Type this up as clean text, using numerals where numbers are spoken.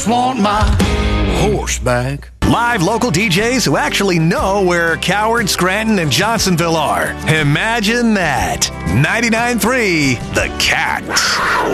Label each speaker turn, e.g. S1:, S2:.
S1: Want my horse back.
S2: Live local DJs who actually know where Coward, Scranton, and Johnsonville are. Imagine that. 99.3 The Cat.